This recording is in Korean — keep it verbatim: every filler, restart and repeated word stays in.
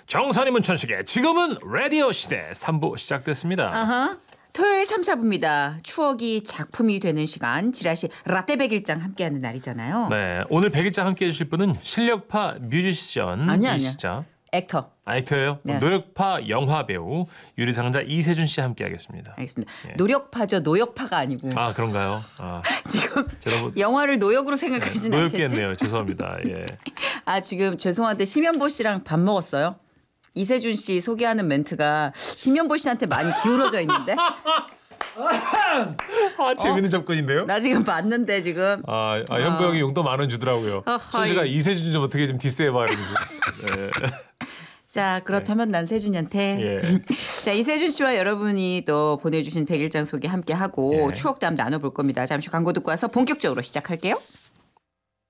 정선이 문천식의 지금은 라디오 시대 삼 부 시작됐습니다. 아하. 토요일 삼, 사 부입니다. 추억이 작품이 되는 시간. 지라시 라떼 백일장 함께하는 날이잖아요. 네, 오늘 백일장 함께해 주실 분은 실력파 뮤지션 아니야, 이시죠. 액터. 아, 액터예요? 네. 노력파 영화배우 유리상자 이세준 씨 함께하겠습니다. 알겠습니다. 예. 노력파죠. 노역파가 아니고. 아, 그런가요? 아, 지금 제가 뭐 영화를 노역으로 생각하시는 않겠지? 노였겠네요. 죄송합니다. 예. 아 지금 죄송한데 심연보 씨랑 밥 먹었어요? 이세준 씨 소개하는 멘트가 심연보 씨한테 많이 기울어져 있는데? 아, 재밌는 접근인데요? 나 지금 봤는데 지금. 아, 아 현보 형이 용돈 만 원 주더라고요. 어허이. 제가 이세준 좀 어떻게 좀 디스해봐 이러면서. 예. 자 그렇다면 난 세준이한테. 예. 자 이세준 씨와 여러분이 또 보내주신 백일장 소개 함께하고 예. 추억담 나눠볼 겁니다. 잠시 광고 듣고 와서 본격적으로 시작할게요.